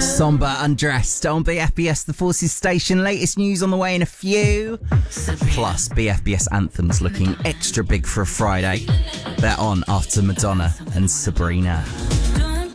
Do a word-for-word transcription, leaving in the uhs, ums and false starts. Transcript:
Somber Undressed on B F B S The Forces station. Latest news on the way in a few. Plus, B F B S anthems looking extra big for a Friday. They're on after Madonna and Sabrina.